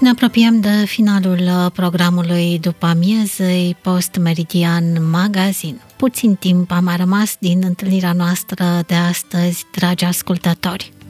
Ne apropiem de finalul programului după amiezei Post Meridian Magazin. Puțin timp a mai rămas din întâlnirea noastră de astăzi, dragi ascultători.